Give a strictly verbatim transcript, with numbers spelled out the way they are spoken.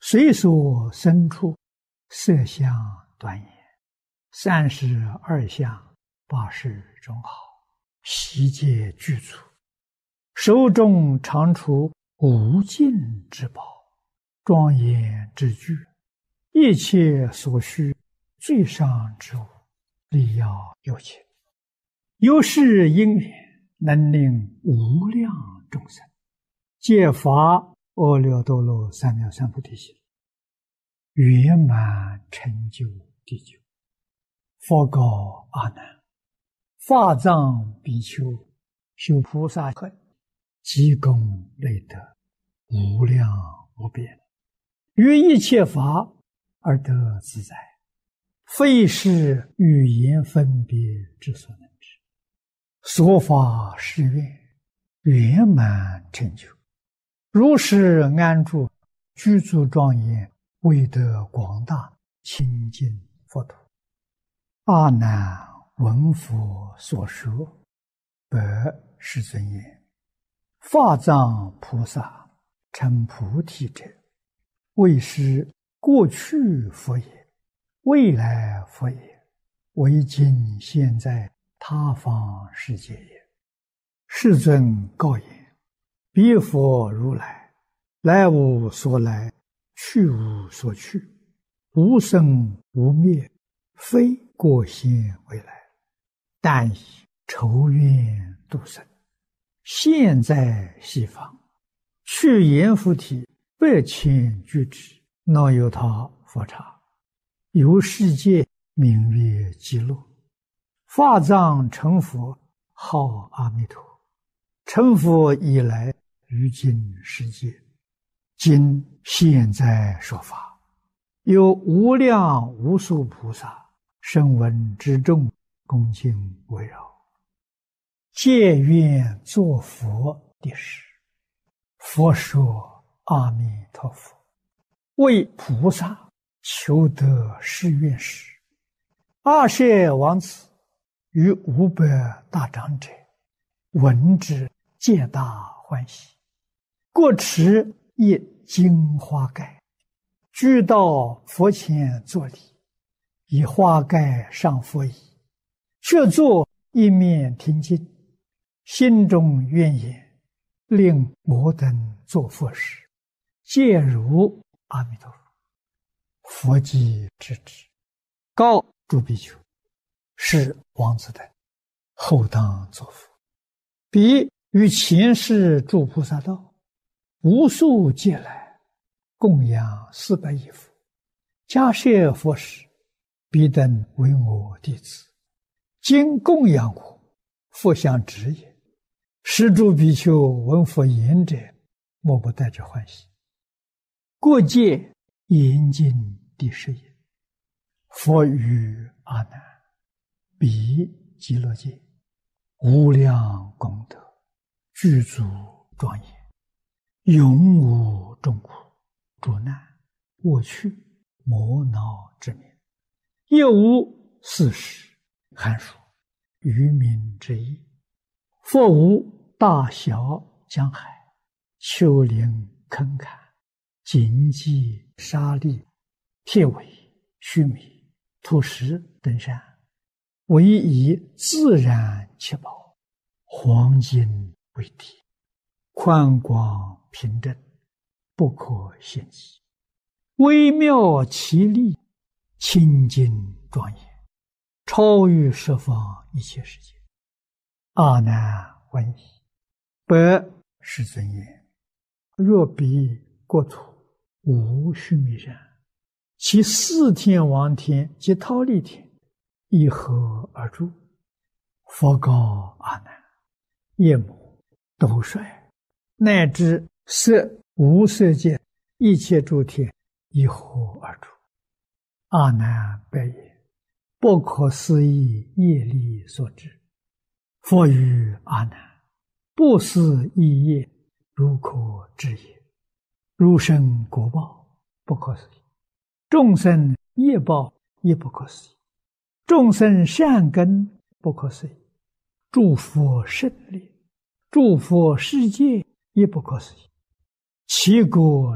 随所生处，色相端严，三十二相，八十种好，悉皆具足，手中常处无尽之宝，庄严之具，一切所需最上之物，力要有情。有是因缘，能令无量众生皆发阿耨多罗三藐三菩提心，圆满成就地久。佛告阿难：法藏比丘修菩萨行，积功累德，无量无边，于一切法而得自在，非是语言分别之所能知。所发誓愿，圆满成就，如是安住，具足庄严，为得广大清净佛土。阿难闻佛所说，白世尊言：法藏菩萨成菩提者，为是过去佛也，未来佛也，为今现在他方世界也。世尊告言：彼佛如来，来无所来，去无所去，无生无灭，非过现未来，但以筹愿度生，现在西方，去阎浮提百千俱胝，若有他佛刹，由世界名曰极乐。法藏成佛，号阿弥陀。成佛以来，于今世界，今现在说法，有无量无数菩萨声闻之众，恭敬围绕，皆愿作佛的事。佛说：阿弥陀佛，为菩萨求得誓愿时，阿舍王子与五百大长者闻之，皆大欢喜，各持一金花盖，俱到佛前作礼，以花盖上佛椅，却坐一面听经，心中愿言：令我等作佛时，皆如阿弥陀佛。佛即知之，告诸比丘：是王子等后当作佛。彼于前世诸菩萨道，无数劫来，供养四百亿佛，迦叶佛时，彼等为我弟子，今供养我，佛相指也。是诸比丘闻佛言者，莫不带着欢喜。过界严禁第十也。佛语阿难：彼极乐界，无量功德，具足庄严，永无众苦、诸难、过去、磨恼之名，亦无四时、寒暑、愚民之意。佛无大小江海、丘陵坑坎、荆棘沙砾、铁苇须弥、土石等山，唯以自然七宝，黄金为体，宽广平正，不可限计，微妙奇丽，清净庄严，超于十方一切世界。阿难闻已，白世尊言：若彼国土无须弥山，其四天王天及忉利天，以何而住？佛告阿难：夜母、斗率，乃至色无色界一切诸天，以何而住？阿难白言：不可思议业力所致。佛语阿难：不思议业，如可知也。如生果报，不可思议；众生业报，也不可思议；众生善根，不可思议；诸佛胜利，诸佛世界，也不可思议。其国